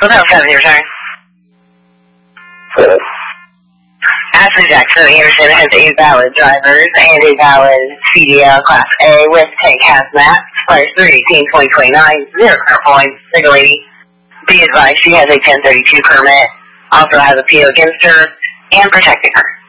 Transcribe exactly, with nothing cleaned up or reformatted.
Hotel seven, your turn. Uh, Ashley Jackson Anderson has eight valid drivers and a valid C D L Class A with tank hazmat. Expires three eighteen twenty twenty-nine. Zero car points. Single lady. Be advised she has a ten thirty-two permit. Also has a P O against her and protecting her.